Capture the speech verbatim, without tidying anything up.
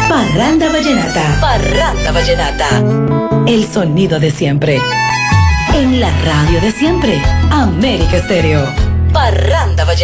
Parranda Vallenata. Parranda Vallenata. El sonido de siempre. En la radio de siempre. América Estéreo. Parranda Vallenata.